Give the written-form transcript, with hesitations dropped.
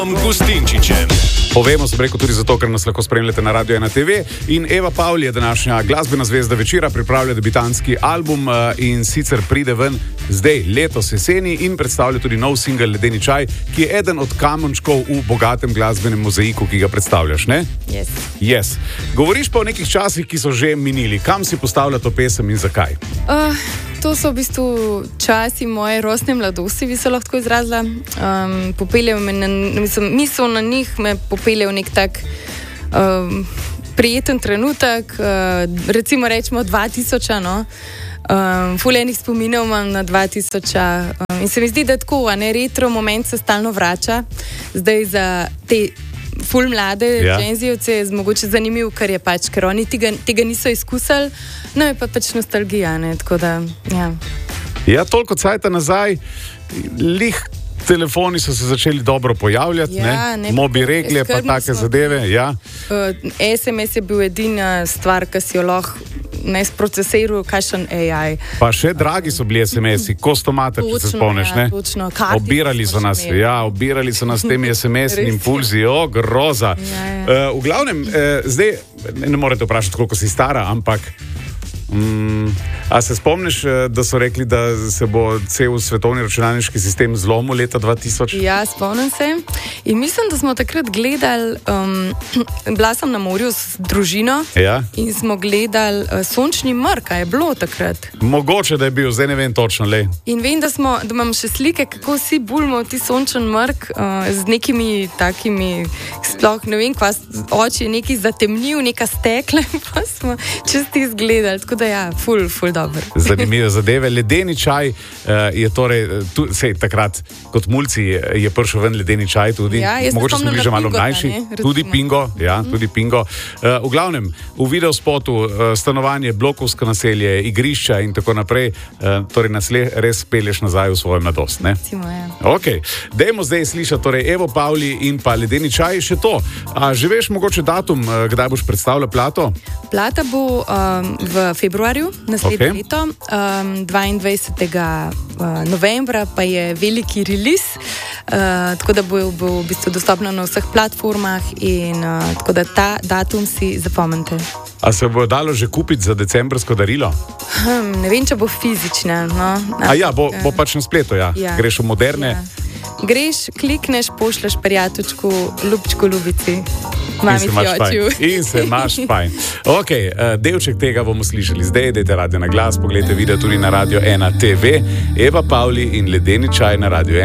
Gustinčičem. Povemo se preko tudi zato, ker nas lahko spremljate na Radio 1 TV. In Eva Pavli je današnja glasbena zvezda večera, pripravlja debitanski album in sicer pride ven zdaj, letos jeseni, in predstavlja tudi nov singel Ledeni čaj, ki je eden od kamenčkov v bogatem glasbenem mozaiku, ki ga predstavljaš, ne? Yes. Govoriš pa o nekih časih, ki so že minili. Kam si postavlja to pesem in zakaj? To so v bistvu časi moje rosne mladosti, bi se lahko izrazila. Popeljejo me, misel na njih me popelje v nek tak prijeten trenutek, recimo rečemo 2000, no? Ful enih spominov imam na 2000 in se mi zdi, da tako, a ne, retro moment se stalno vrača. Zdaj za te ful mlade genzijevce je mogoče zanimiv, ker oni tega niso izkusili, no je pa pač nostalgija, ne, tako da, ja. Ja, toliko cajta nazaj, telefoni so se začeli dobro pojavljati, ne? Mobi regle, pa take zadeve, ja. SMS je bil edina stvar, ki si jo lahko ne sprocesiral, kakšen AI. Pa še dragi so bili SMS-i, kostomate, če se spomniš, ne? Točno, obirali so nas temi SMS in impulzi, groza. V glavnem, zdaj, ne morete vprašati, koliko si stara, ampak a se spomniš, da so rekli, da se bo cel svetovni računalniški sistem zlomil leta 2000? Ja, spomnim se. In mislim, da smo takrat gledali, bila sem na morju s družino in smo gledali sončni mrk, a je bilo takrat? Mogoče, da je bil, zdaj ne vem točno, le. In vem, da imam še slike, kako vsi bulmo ti sončen mrk z nekimi takimi, sploh ne vem, kva oči je neki zatemnil, neka stekla, pa smo čisti izgledali, tako da ja, ful dobro. Zanimive zadeve. Ledeni čaj je torej, takrat kot mulci je prišel ven ledeni čaj tudi. Ja, mogoče smo bili že malo mlajši. Tudi Pingo, tudi Pingo. V glavnem, v videospotu stanovanje, blokovsko naselje, igrišča in tako naprej, torej nas res pelješ nazaj v svojo mladost, ne? Ok, dajmo zdaj slišati torej Evo Pavli in pa Ledeni čaj. Še to, a že veš mogoče datum, kdaj boš predstavljal plato? Plata bo v februarju naslednje leto, 22. novembra pa je veliki release, tako da bo v bistvu dostopno na vseh platformah in tako da ta datum si zapomnite. A se bo dalo že kupiti za decembrsko darilo? Ne vem, če bo fizično, no. A ja, bo pač na spletu, ja. Greš v moderne. Greš, klikneš, pošleš prijateljčku, ljubčku, ljubici, mamici, očju. In se imaš fajn. Ok, delček tega bomo slišali zdaj, dajte radio na glas, pogledajte video tudi na Radio 1 TV. Eva Pavli in Ledeni čaj na Radio 1.